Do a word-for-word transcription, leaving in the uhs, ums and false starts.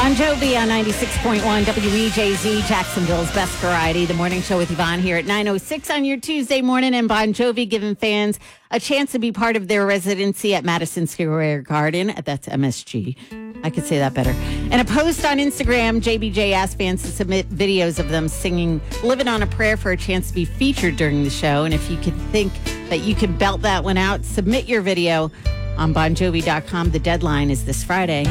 Bon Jovi on ninety-six point one W E J Z, Jacksonville's best variety. The morning show with Yvonne here at nine oh six on your Tuesday morning. And Bon Jovi giving fans a chance to be part of their residency at Madison Square Garden. That's M S G. I could say that better. In a post on Instagram, J B J asked fans to submit videos of them singing Living on a Prayer for a chance to be featured during the show. And if you could think that you could belt that one out, submit your video on bon jovi dot com. The deadline is this Friday.